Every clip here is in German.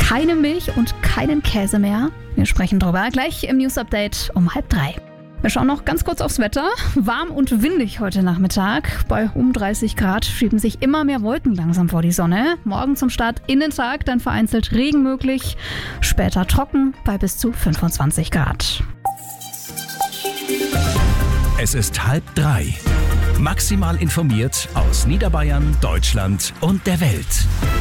Keine Milch und keinen Käse mehr. Wir sprechen drüber gleich im News-Update um 2:30. Wir schauen noch ganz kurz aufs Wetter. Warm und windig heute Nachmittag. Bei 30 Grad schieben sich immer mehr Wolken langsam vor die Sonne. Morgen zum Start in den Tag dann vereinzelt Regen möglich. Später trocken bei bis zu 25 Grad. Es ist 2:30. Maximal informiert aus Niederbayern, Deutschland und der Welt.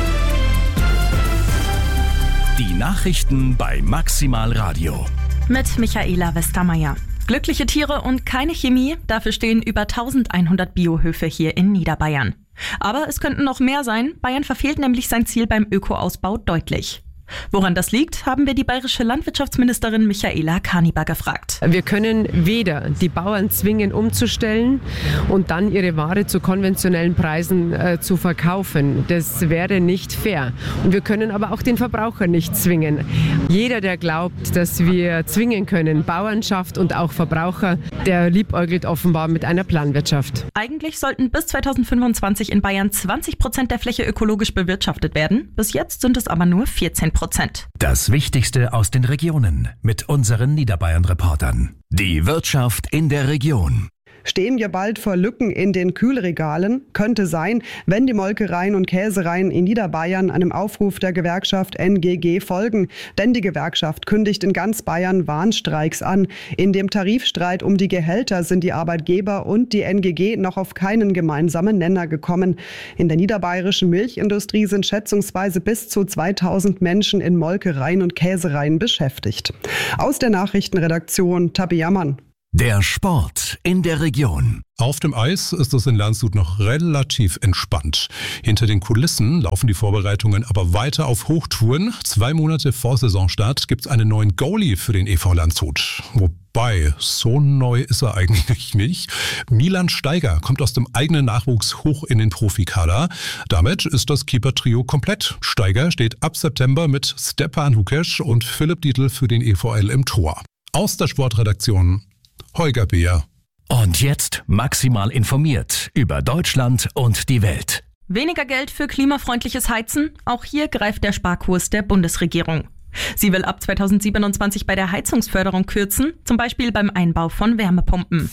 Die Nachrichten bei Maximal Radio. Mit Michaela Westermeier. Glückliche Tiere und keine Chemie, dafür stehen über 1100 Biohöfe hier in Niederbayern. Aber es könnten noch mehr sein, Bayern verfehlt nämlich sein Ziel beim Ökoausbau deutlich. Woran das liegt, haben wir die bayerische Landwirtschaftsministerin Michaela Kaniber gefragt. Wir können weder die Bauern zwingen, umzustellen und dann ihre Ware zu konventionellen Preisen zu verkaufen. Das wäre nicht fair. Und wir können aber auch den Verbraucher nicht zwingen. Jeder, der glaubt, dass wir zwingen können, Bauernschaft und auch Verbraucher, der liebäugelt offenbar mit einer Planwirtschaft. Eigentlich sollten bis 2025 in Bayern 20% der Fläche ökologisch bewirtschaftet werden. Bis jetzt sind es aber nur 14%. Das Wichtigste aus den Regionen mit unseren Niederbayern-Reportern. Die Wirtschaft in der Region. Stehen wir bald vor Lücken in den Kühlregalen? Könnte sein, wenn die Molkereien und Käsereien in Niederbayern einem Aufruf der Gewerkschaft NGG folgen. Denn die Gewerkschaft kündigt in ganz Bayern Warnstreiks an. In dem Tarifstreit um die Gehälter sind die Arbeitgeber und die NGG noch auf keinen gemeinsamen Nenner gekommen. In der niederbayerischen Milchindustrie sind schätzungsweise bis zu 2000 Menschen in Molkereien und Käsereien beschäftigt. Aus der Nachrichtenredaktion Tabi Jammann. Der Sport in der Region. Auf dem Eis ist es in Landshut noch relativ entspannt. Hinter den Kulissen laufen die Vorbereitungen aber weiter auf Hochtouren. 2 Monate vor Saisonstart gibt es einen neuen Goalie für den EV Landshut. Wobei, so neu ist er eigentlich nicht. Milan Steiger kommt aus dem eigenen Nachwuchs hoch in den Profikader. Damit ist das Keeper-Trio komplett. Steiger steht ab September mit Stepan Lukesch und Philipp Dietl für den EVL im Tor. Aus der Sportredaktion Holger Beer. Und jetzt maximal informiert über Deutschland und die Welt. Weniger Geld für klimafreundliches Heizen? Auch hier greift der Sparkurs der Bundesregierung. Sie will ab 2027 bei der Heizungsförderung kürzen, zum Beispiel beim Einbau von Wärmepumpen.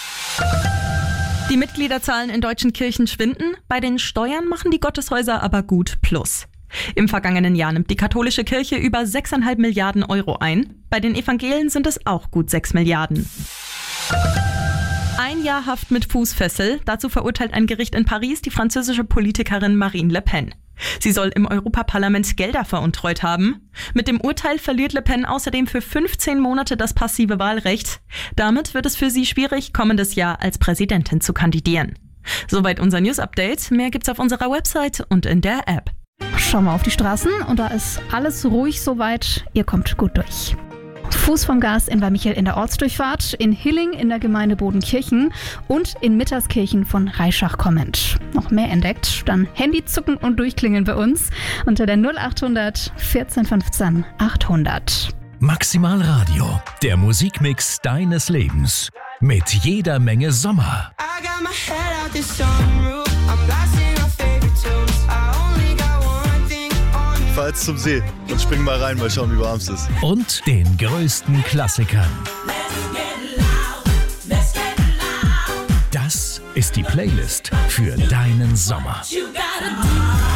Die Mitgliederzahlen in deutschen Kirchen schwinden, bei den Steuern machen die Gotteshäuser aber gut Plus. Im vergangenen Jahr nimmt die katholische Kirche über 6,5 Milliarden Euro ein. Bei den Evangelien sind es auch gut 6 Milliarden. 1 Jahr Haft mit Fußfessel. Dazu verurteilt ein Gericht in Paris die französische Politikerin Marine Le Pen. Sie soll im Europaparlament Gelder veruntreut haben. Mit dem Urteil verliert Le Pen außerdem für 15 Monate das passive Wahlrecht. Damit wird es für sie schwierig, kommendes Jahr als Präsidentin zu kandidieren. Soweit unser News-Update. Mehr gibt's auf unserer Website und in der App. Schauen wir auf die Straßen und da ist alles ruhig soweit. Ihr kommt gut durch. Fuß vom Gas in Weimichel in der Ortsdurchfahrt, in Hilling in der Gemeinde Bodenkirchen und in Mitterskirchen von Reischach kommend. Noch mehr entdeckt? Dann Handy zucken und durchklingeln bei uns unter der 0800 14 15 800. Maximal Radio, der Musikmix deines Lebens. Mit jeder Menge Sommer. Ich fahr jetzt zum See und spring mal rein, mal schauen, wie warm es ist. Und den größten Klassikern. Das ist die Playlist für deinen Sommer.